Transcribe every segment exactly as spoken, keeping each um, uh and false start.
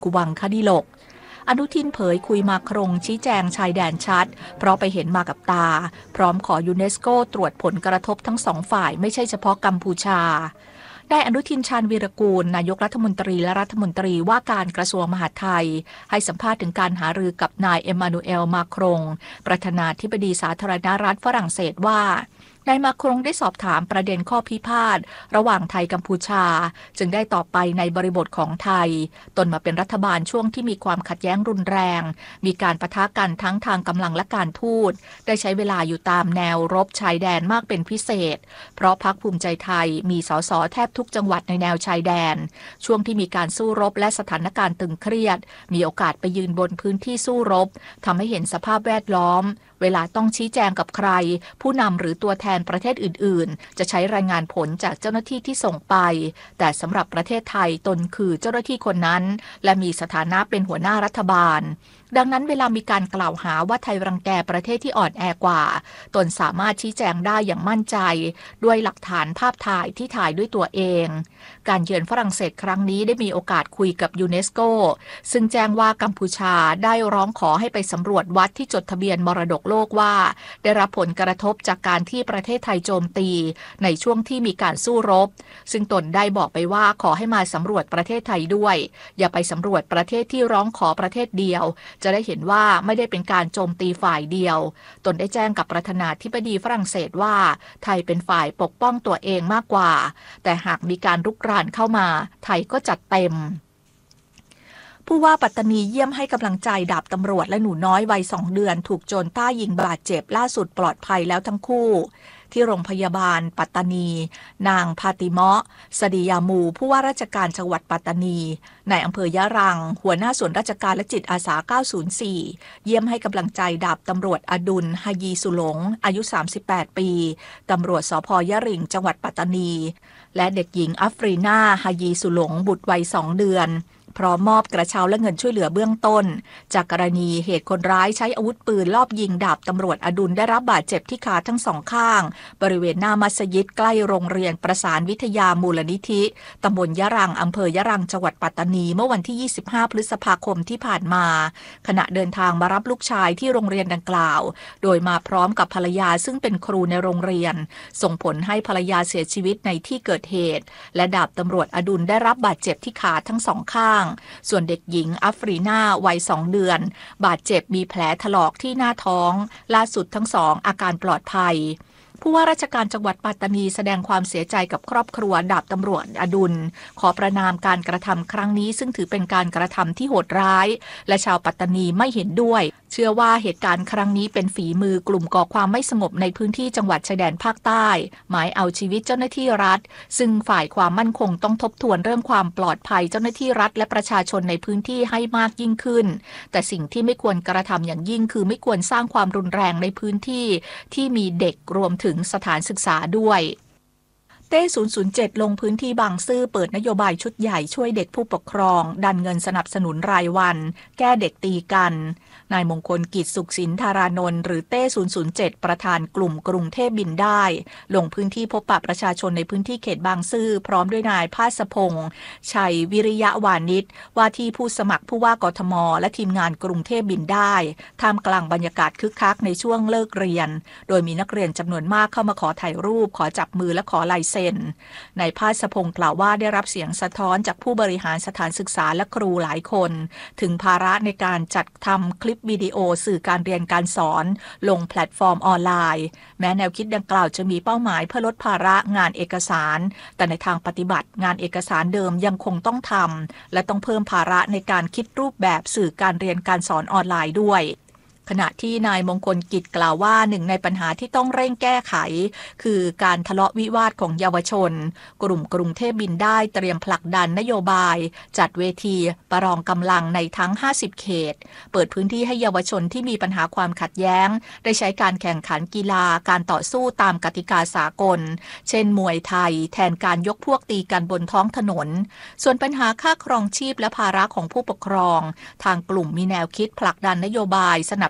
กุวังคดิลกอนุทินเผยคุยมาครงชี้แจงชายแดนชัดเพราะไปเห็นมากับตาพร้อมขอยูเนสโกตรวจผลกระทบทั้งสองฝ่ายไม่ใช่เฉพาะกัมพูชาได้อนุทินชาญวีรกูลนายกรัฐมนตรีและรัฐมนตรีว่าการกระทรวงมหาดไทยให้สัมภาษณ์ถึงการหารือกับนายเอมานูเอลมาครงประธานาธิบดีสาธารณรัฐฝรั่งเศสว่านายมาครงได้สอบถามประเด็นข้อพิพาทระหว่างไทยกัมพูชาจึงได้ตอบไปในบริบทของไทยตนมาเป็นรัฐบาลช่วงที่มีความขัดแย้งรุนแรงมีการปะทะกันทั้งทางกำลังและการทูตได้ใช้เวลาอยู่ตามแนวรบชายแดนมากเป็นพิเศษเพราะพรรคภูมิใจไทยมีสสแทบทุกจังหวัดในแนวชายแดนช่วงที่มีการสู้รบและสถานการณ์ตึงเครียดมีโอกาสไปยืนบนพื้นที่สู้รบทำให้เห็นสภาพแวดล้อมเวลาต้องชี้แจงกับใครผู้นำหรือตัวแทนประเทศอื่นๆจะใช้รายงานผลจากเจ้าหน้าที่ที่ส่งไปแต่สำหรับประเทศไทยตนคือเจ้าหน้าที่คนนั้นและมีสถานะเป็นหัวหน้ารัฐบาลดังนั้นเวลามีการกล่าวหาว่าไทยรังแกประเทศที่อ่อนแอกว่าตนสามารถชี้แจงได้อย่างมั่นใจด้วยหลักฐานภาพถ่ายที่ถ่ายด้วยตัวเองการเยือนฝรั่งเศสครั้งนี้ได้มีโอกาสคุยกับยูเนสโกซึ่งแจ้งว่ากัมพูชาได้ร้องขอให้ไปสำรวจวัดที่จดทะเบียนมรดกโลกว่าได้รับผลกระทบจากการที่ประเทศไทยโจมตีในช่วงที่มีการสู้รบซึ่งตนได้บอกไปว่าขอให้มาสำรวจประเทศไทยด้วยอย่าไปสำรวจประเทศที่ร้องขอประเทศเดียวจะได้เห็นว่าไม่ได้เป็นการโจมตีฝ่ายเดียวตนได้แจ้งกับประธานาธิบดีฝรั่งเศสว่าไทยเป็นฝ่ายปกป้องตัวเองมากกว่าแต่หากมีการรุกรานเข้ามาไทยก็จัดเต็มผู้ว่าปัตตานีเยี่ยมให้กำลังใจดาบตำรวจและหนูน้อยวัยสองเดือนถูกโจรใต้ยิงบาดเจ็บล่าสุดปลอดภัยแล้วทั้งคู่ที่โรงพยาบาลปัตตานีนางพาติเมาะสดียามูผู้ว่าราชการจังหวัดปัตตานีในอำเภอยะรังหัวหน้าส่วนราชการและจิตอาสาเก้าศูนย์สี่เยี่ยมให้กำลังใจดาบตำรวจอดุลฮายีสุหลงอายุสามสิบแปดปีตำรวจสภ.ยะริงจังหวัดปัตตานีและเด็กหญิงอัฟรีนาฮายีสุหลงบุตรวัยสองเดือนพร้อมมอบกระเช้าและเงินช่วยเหลือเบื้องต้นจากกรณีเหตุคนร้ายใช้อาวุธปืนลอบยิงดาบตำรวจอดุลได้รับบาดเจ็บที่ขาทั้งสองข้างบริเวณหน้ามัสยิดใกล้โรงเรียนประสานวิทยามูลนิธิตำบลยะรังอำเภอยะรังจังหวัดปัตตานีเมื่อวันที่ยี่สิบห้าพฤษภาคมที่ผ่านมาขณะเดินทางมารับลูกชายที่โรงเรียนดังกล่าวโดยมาพร้อมกับภรรยาซึ่งเป็นครูในโรงเรียนส่งผลให้ภรรยาเสียชีวิตในที่เกิดเหตุและดาบตำรวจอดุลได้รับบาดเจ็บที่ขาทั้งสองข้างส่วนเด็กหญิงอัฟรีนาวัยสองเดือนบาดเจ็บมีแผลถลอกที่หน้าท้องล่าสุดทั้งสองอาการปลอดภัยผู้ว่าราชการจังหวัดปัตตานีแสดงความเสียใจกับครอบครัวดาบตำรวจอดุลขอประนามการกระทำครั้งนี้ซึ่งถือเป็นการกระทำที่โหดร้ายและชาวปัตตานีไม่เห็นด้วยเชื่อว่าเหตุการณ์ครั้งนี้เป็นฝีมือกลุ่มก่อความไม่สงบในพื้นที่จังหวัดชายแดนภาคใต้หมายเอาชีวิตเจ้าหน้าที่รัฐซึ่งฝ่ายความมั่นคงต้องทบทวนเรื่องความปลอดภัยเจ้าหน้าที่รัฐและประชาชนในพื้นที่ให้มากยิ่งขึ้นแต่สิ่งที่ไม่ควรกระทำอย่างยิ่งคือไม่ควรสร้างความรุนแรงในพื้นที่ที่มีเด็กรวมถึงสถานศึกษาด้วยเต้ ศูนย์ ศูนย์ เจ็ด ลงพื้นที่บางซื่อเปิดนโยบายชุดใหญ่ช่วยเด็กผู้ปกครองดันเงินสนับสนุนรายวันแก้เด็กตีกันนายมงคลกิจสุขสินธารานนท์หรือเต้ ศูนย์ ศูนย์ เจ็ด ประธานกลุ่มกรุงเทพบินได้ลงพื้นที่พบปะประชาชนในพื้นที่เขตบางซื่อพร้อมด้วยนายภาสพงษ์ชัยวิริยะวานิชว่าที่ผู้สมัครผู้ว่ากทมและทีมงานกรุงเทพบินได้ท่ามกลางบรรยากาศคึกคักในช่วงเลิกเรียนโดยมีนักเรียนจำนวนมากเข้ามาขอถ่ายรูปขอจับมือและขอลายเซ็นนายภาสพงษ์กล่าวว่าได้รับเสียงสะท้อนจากผู้บริหารสถานศึกษาและครูหลายคนถึงภาระในการจัดทำคลิปวิดีโอสื่อการเรียนการสอนลงแพลตฟอร์มออนไลน์แม้แนวคิดดังกล่าวจะมีเป้าหมายเพื่อลดภาระงานเอกสารแต่ในทางปฏิบัติงานเอกสารเดิมยังคงต้องทำและต้องเพิ่มภาระในการคิดรูปแบบสื่อการเรียนการสอนออนไลน์ด้วยขณะที่นายมงคลกิจกล่าวว่าหนึ่งในปัญหาที่ต้องเร่งแก้ไขคือการทะเลาะวิวาทของเยาวชนกลุ่มกรุงเทพบินได้เตรียมผลักดันนโยบายจัดเวทีประลองกำลังในทั้งห้าสิบเขตเปิดพื้นที่ให้เยาวชนที่มีปัญหาความขัดแย้งได้ใช้การแข่งขันกีฬาการต่อสู้ตามกติกาสากลเช่นมวยไทยแทนการยกพวกตีกันบนท้องถนนส่วนปัญหาค่าครองชีพและภาระของผู้ปกครองทางกลุ่มมีแนวคิดผลักดันนโยบายสนับ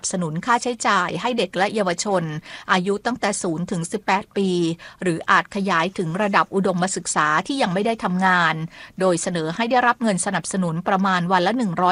บสนุนค่าใช้จ่ายให้เด็กและเยาวชนอายุตั้งแต่ศูนย์ถึงสิบแปดปีหรืออาจขยายถึงระดับอุดมศึกษาที่ยังไม่ได้ทำงานโดยเสนอให้ได้รับเงินสนับสนุนประมาณวันละหนึ่งร้อย